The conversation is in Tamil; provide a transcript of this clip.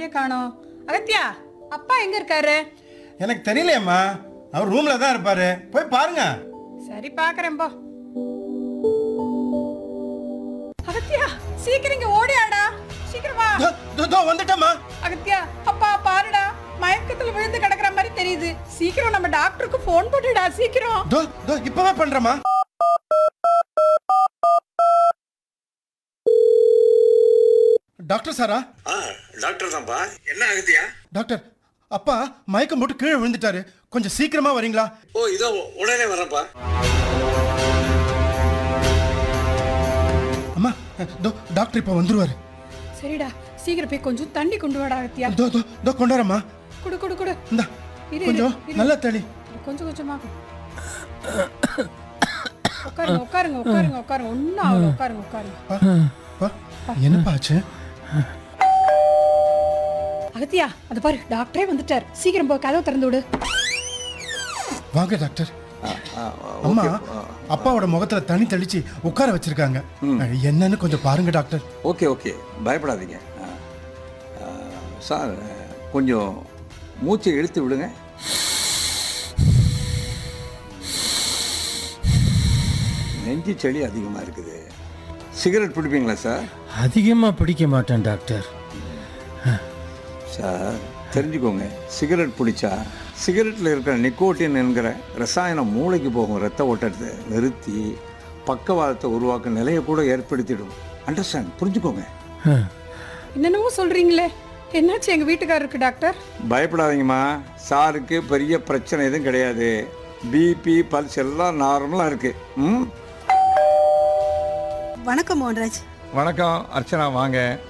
ஆளையே காணோம். அகத்தியா, அப்பா எங்க இருக்காரு? எனக்கு தெரியலையம்மா, அவர் ரூம்ல தான் இருப்பாரு, போய் பாருங்க. சரி பாக்குறேன் போ. அகத்தியா, சீக்கிரம் இங்க ஓடியாடா, சீக்கிரம் வா. வந்துட்டம்மா. அகத்தியா, அப்பா பாருடா, மயக்கத்துல விழுந்து கிடக்குற மாதிரி தெரியுது. சீக்கிரம் நம்ம டாக்டருக்கு போன் போட்டுடா, சீக்கிரம். இப்பவே பண்றேம்மா. டாக்டர் சாரா? டாக்டர் தான்ப்பா. என்ன ஆகுதியா? டாக்டர், அப்பா மயக்கம் போட்டு கீழே விழுந்துட்டாரு, கொஞ்சம் சீக்கிரமா வரீங்களா? ஓ, இதோ உடனே வரேன்ப்பா. அம்மா, டாக்டர் இப்ப வந்துருவாரு. சரிடா, சீக்கிரம் போய் கொஞ்சம் தண்ணி கொண்டு வாடா அகத்தியா. கொண்டாரம்மா. குடு குடு குடு. இந்தா கொஞ்சம் நல்லா தள்ளி. கொஞ்சம் கொஞ்சமா உட்காருங்க உட்காருங்க உட்காருங்க உட்காருங்க. ஒன்னும் ஆகல, உட்காருங்க உட்காருங்க. என்னப்பா ஆச்சு? அகத்தியா, அது பாரு, டாக்டரே வந்துட்டார். சீக்கிரம் போய் கதவை திறந்து விடு. வாங்க டாக்டர். அம்மா, அப்பாவோட முகத்துல தண்ணி தெளிச்சு உட்கார வச்சிருக்காங்க. என்னன்னு கொஞ்சம் பாருங்க டாக்டர். ஓகே ஓகே, பயப்படாதீங்க சார். கொஞ்சம் மூச்சை இழுத்து விடுங்க. நெஞ்சு சளி அதிகமாக இருக்குது. Cigarette பிடிப்பீங்களா sir? அதிகமாக பிடிக்க மாட்டேன் டாக்டர். சார் தெரிஞ்சுக்கோங்க, சிகரெட் பிடிச்சா சிகரெட்டில் இருக்கிற நிக்கோட்டின் என்கிற ரசாயனம் மூளைக்கு போகும். ரத்த ஓட்டத்தை நிறுத்தி பக்கவாதத்தை உருவாக்கும் நிலையை கூட ஏற்படுத்திடும். அண்டர்ஸ்டாண்ட்? புரிஞ்சுக்கோங்க. என்னென்னவோ சொல்றீங்களே, என்னாச்சு எங்க வீட்டுக்காரருக்கு டாக்டர்? பயப்படாதீங்கம்மா, சாருக்கு பெரிய பிரச்சனை எதுவும் கிடையாது. பிபி பல்ஸ் எல்லாம் நார்மலாக இருக்குது. வணக்கம் மோகன்ராஜ். வணக்கம் அர்ச்சனா, வாங்க.